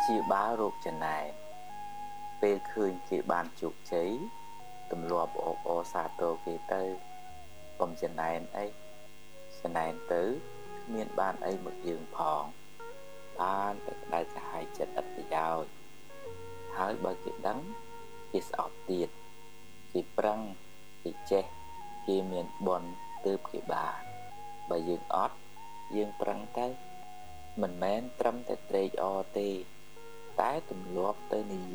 ជាបារោគចំណែនពេលឃើញគេបានជោគជ័យទម្លាប់អបអរសាទរគេទៅកុំចំណែនអីចំណែនទៅគ្មានបានអីមកយើងផងបានតែក្តៅក្រហាយចិត្តឥតប្រយោជន៍ហើយបើគេដឹងគេស្អប់ទៀតគេប្រឹងគេចេះគេមានបុណ្យទើបគេបានបើយើងអត់យើងប្រឹងទៅមិនមែនត្រឹមតែត្រេកអរទេតែទម្លាប់ទៅនិ